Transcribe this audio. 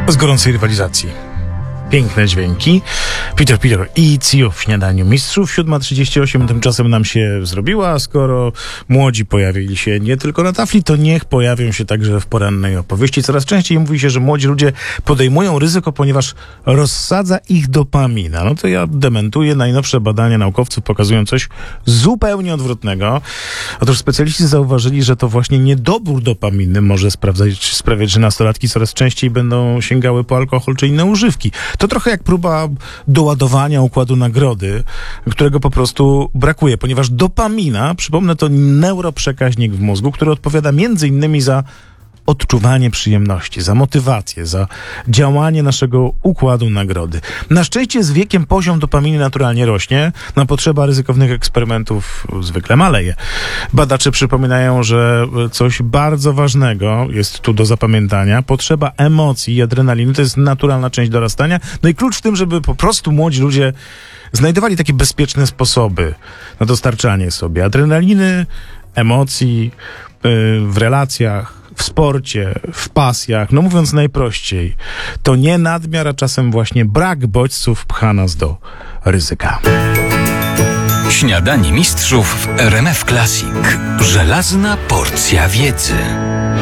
z gorącej rywalizacji. Piękne dźwięki. Peter i Cio w Śniadaniu Mistrzów. 7:38 tymczasem nam się zrobiła. Skoro młodzi pojawili się nie tylko na tafli, to niech pojawią się także w porannej opowieści. Coraz częściej mówi się, że młodzi ludzie podejmują ryzyko, ponieważ rozsadza ich dopamina. No to ja dementuję. Najnowsze badania naukowców pokazują coś zupełnie odwrotnego. Otóż specjaliści zauważyli, że to właśnie niedobór dopaminy może sprawiać, że nastolatki coraz częściej będą sięgały po alkohol czy inne używki. To trochę jak próba doładowania układu nagrody, którego po prostu brakuje, ponieważ dopamina, przypomnę, to neuroprzekaźnik w mózgu, który odpowiada między innymi za odczuwanie przyjemności, za motywację, za działanie naszego układu nagrody. Na szczęście z wiekiem poziom dopaminy naturalnie rośnie, na potrzeba ryzykownych eksperymentów zwykle maleje. Badacze przypominają, że coś bardzo ważnego jest tu do zapamiętania. Potrzeba emocji i adrenaliny to jest naturalna część dorastania. No i klucz w tym, żeby po prostu młodzi ludzie znajdowali takie bezpieczne sposoby na dostarczanie sobie adrenaliny, emocji w relacjach, w sporcie, w pasjach, no mówiąc najprościej, to nie nadmiar, a czasem właśnie brak bodźców pcha nas do ryzyka. Śniadanie Mistrzów w RMF Classic. Żelazna porcja wiedzy.